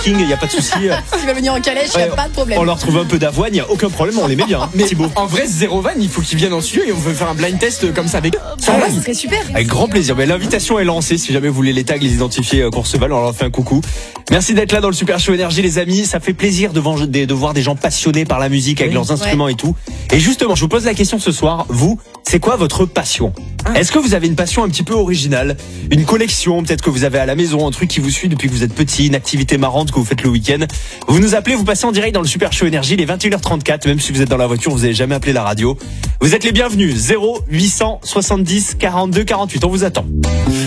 parking, il y a pas de souci. S'il va venir en calèche, il n'y a pas de problème. On leur trouve un peu d'avoine, il y a aucun problème, on les met bien. Hein, Mais Thibaut. en vrai, zéro van, il faut qu'ils viennent en studio et on veut faire un blind test comme ça avec. Ça serait super. Avec grand plaisir. Mais l'invitation est lancée. Si jamais vous voulez les tags, les identifier Courseval, on leur fait un coucou. Merci d'être là dans le Super Show Énergie, les amis. Ça fait plaisir de voir des gens passionnés par la musique avec leurs instruments et tout. Et justement, je vous pose la question ce soir. Vous, c'est quoi votre passion? Est-ce que vous avez une passion un petit peu originale? Une collection, peut-être que vous avez à la maison, un truc qui vous suit depuis que vous êtes petit, une activité marrante que vous faites le week-end. Vous nous appelez, vous passez en direct dans le Super Show Énergie, les 21h34. Même si vous êtes dans la voiture, vous n'avez jamais appelé la radio. Vous êtes les bienvenus. 0870 42 48. On vous attend.